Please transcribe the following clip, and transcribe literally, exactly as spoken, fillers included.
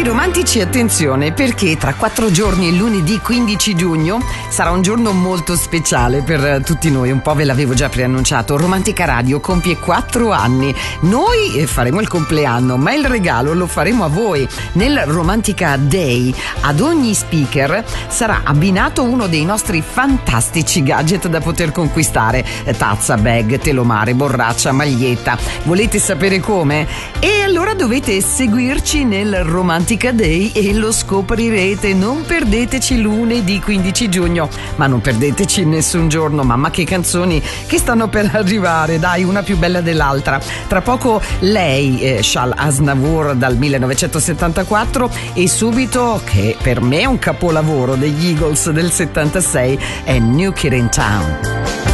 romantici, attenzione, perché tra quattro giorni, lunedì quindici giugno, sarà un giorno molto speciale per tutti noi. Un po' ve l'avevo già preannunciato. Romantica Radio compie quattro anni. Noi faremo il compleanno, ma il regalo lo faremo a voi. Nel Romantica Day ad ogni speaker sarà abbinato uno dei nostri fantastici gadget da poter conquistare: tazza, bag, telomare, borraccia, maglietta. Volete sapere come? E allora dovete seguirci nel Romantica Day e lo scoprirete. Non perdeteci lunedì quindici giugno, ma non perdeteci nessun giorno. Mamma, che canzoni che stanno per arrivare, dai, una più bella dell'altra. Tra poco lei, eh, Shal Aznavour dal millenovecentosettantaquattro, e subito, che per me è un capolavoro degli Eagles del settantasei, è New Kid in Town.